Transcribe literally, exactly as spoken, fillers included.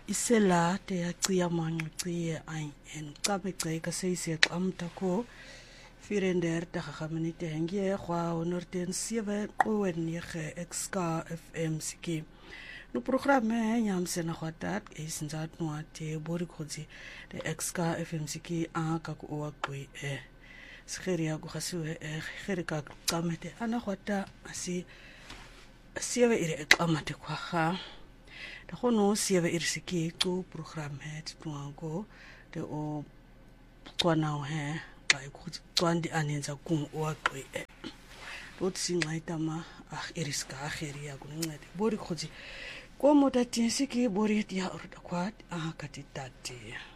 isela te yacia manqie ai en qabeqe ka seise qamta ko firender ta khaminite ngie khwa onorten sieve qowen yege xka fm siki no programme nyam sena khwatat isinzat no ate bori khotsi de xka fm siki a ka ko wa qwi e skheria go khaswe e kherika qamete ana khwata asi sieve ire qamate kwa kha da khono sieve irsiki tu programme twango de o twana he kai ku twandi anenza ku waqi lot singaitama ah iriska akhiria kuncede bori khozi komo tatisiki bori ya urda kwat ah katitati